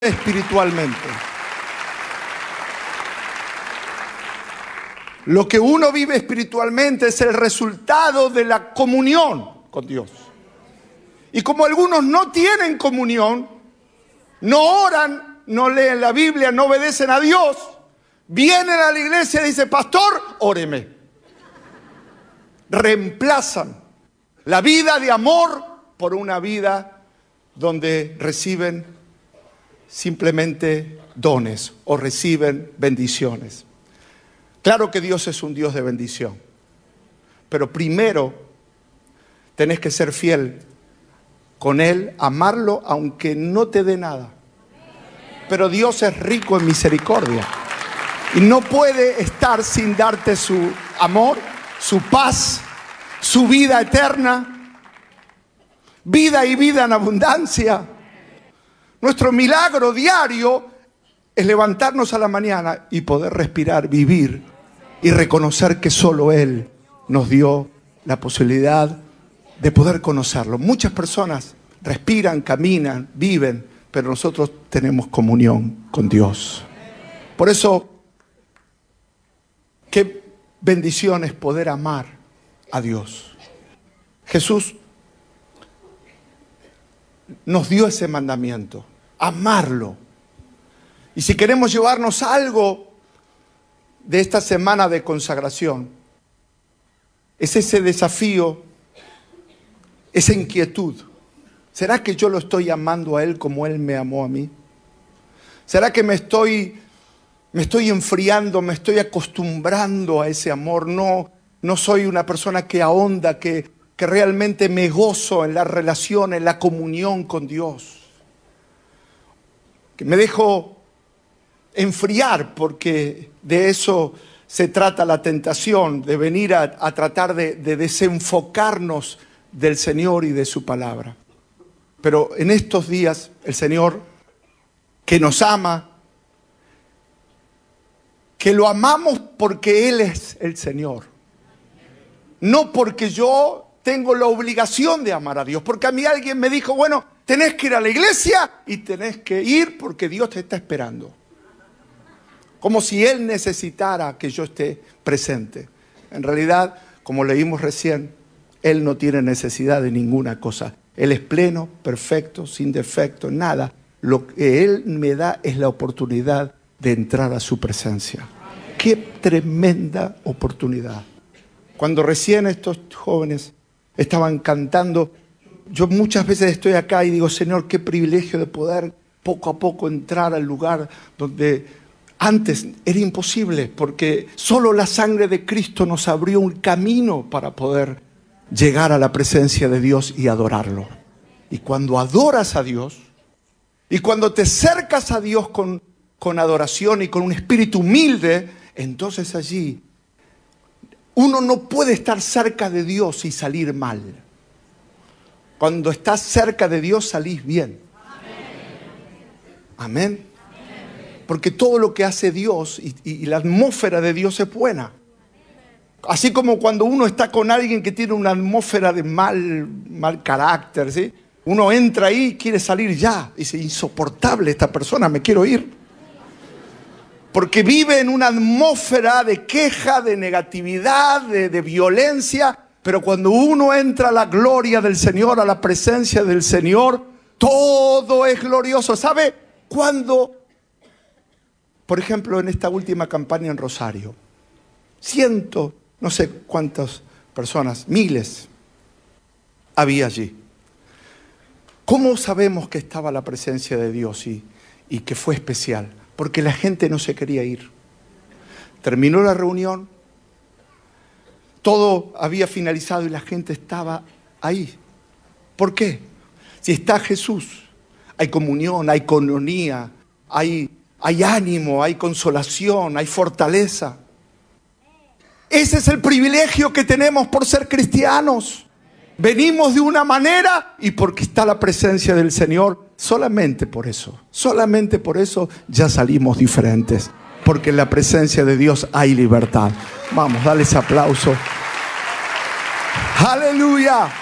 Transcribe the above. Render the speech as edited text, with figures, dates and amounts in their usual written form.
espiritualmente. Lo que uno vive espiritualmente es el resultado de la comunión con Dios. Y como algunos no tienen comunión, no oran, no leen la Biblia, no obedecen a Dios, vienen a la iglesia y dicen: pastor, óreme. Reemplazan la vida de amor por una vida donde reciben simplemente dones o reciben bendiciones. Claro que Dios es un Dios de bendición, pero primero tenés que ser fiel con Él, amarlo aunque no te dé nada. Pero Dios es rico en misericordia y no puede estar sin darte su amor, su paz, su vida eterna, vida y vida en abundancia. Nuestro milagro diario es levantarnos a la mañana y poder respirar, vivir y reconocer que solo Él nos dio la posibilidad de poder conocerlo. Muchas personas respiran, caminan, viven, pero nosotros tenemos comunión con Dios. Por eso, qué bendición es poder amar a Dios. Jesús nos dio ese mandamiento, amarlo. Y si queremos llevarnos algo de esta semana de consagración, es ese desafío, esa inquietud. ¿Será que yo lo estoy amando a Él como Él me amó a mí? ¿Será que me estoy enfriando, me estoy acostumbrando a ese amor? No soy una persona que ahonda, que realmente me gozo en la relación, en la comunión con Dios. Que me dejo enfriar, porque de eso se trata la tentación, de venir a tratar de desenfocarnos del Señor y de su palabra. Pero en estos días el Señor, que nos ama, que lo amamos porque Él es el Señor, no porque yo tengo la obligación de amar a Dios, porque a mí alguien me dijo: bueno, tenés que ir a la iglesia y tenés que ir porque Dios te está esperando. Como si Él necesitara que yo esté presente. En realidad, como leímos recién, Él no tiene necesidad de ninguna cosa. Él es pleno, perfecto, sin defecto, nada. Lo que Él me da es la oportunidad de entrar a su presencia. ¡Qué tremenda oportunidad! Cuando recién estos jóvenes estaban cantando, yo muchas veces estoy acá y digo: Señor, qué privilegio de poder poco a poco entrar al lugar donde antes era imposible, porque solo la sangre de Cristo nos abrió un camino para poder llegar a la presencia de Dios y adorarlo. Y cuando adoras a Dios, y cuando te acercas a Dios con adoración y con un espíritu humilde, entonces allí uno no puede estar cerca de Dios y salir mal. Cuando estás cerca de Dios salís bien. Amén. Porque todo lo que hace Dios y la atmósfera de Dios es buena. Así como cuando uno está con alguien que tiene una atmósfera de mal carácter, ¿sí? Uno entra ahí y quiere salir ya. Dice: insoportable esta persona, me quiero ir. Porque vive en una atmósfera de queja, de negatividad, de violencia. Pero cuando uno entra a la gloria del Señor, a la presencia del Señor, todo es glorioso. ¿Sabe cuándo? Por ejemplo, en esta última campaña en Rosario, no sé cuántas personas, miles, había allí. ¿Cómo sabemos que estaba la presencia de Dios y que fue especial? Porque la gente no se quería ir. Terminó la reunión, todo había finalizado y la gente estaba ahí. ¿Por qué? Si está Jesús, hay comunión, hay coinonía, hay ánimo, hay consolación, hay fortaleza. Ese es el privilegio que tenemos por ser cristianos. Venimos de una manera y porque está la presencia del Señor, solamente por eso ya salimos diferentes. Porque en la presencia de Dios hay libertad. Vamos, dale ese aplauso. ¡Aleluya!